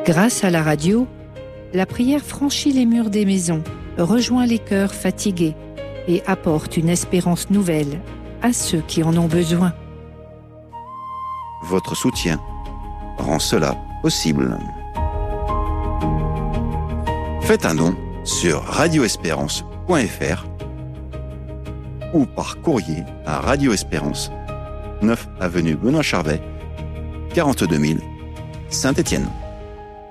Grâce à la radio, la prière franchit les murs des maisons, rejoint les cœurs fatigués et apporte une espérance nouvelle à ceux qui en ont besoin. Votre soutien rend cela possible. Faites un don sur radioespérance.fr ou par courrier à Radio Espérance, 9 avenue Benoît Charvet, 42 000, Saint-Étienne.